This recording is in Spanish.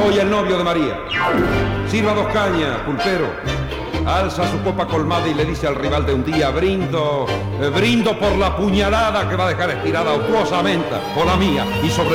Soy el novio de María. Sirva 2 cañas, pulpero. Alza su copa colmada y le dice al rival de un día: brindo por la puñalada que va a dejar estirada autuosamente, por la mía y sobre